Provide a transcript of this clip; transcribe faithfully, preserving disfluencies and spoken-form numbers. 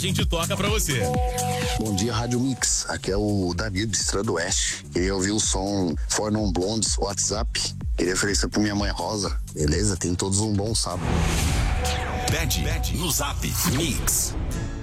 A gente toca pra você. Bom dia, Rádio Mix. Aqui é o Davi do Estrada do Oeste. Queria ouvir o som For Non Blondes, WhatsApp. Queria oferecer pra minha mãe Rosa. Beleza? Tem todos um bom sábado. Pede no Zap Mix.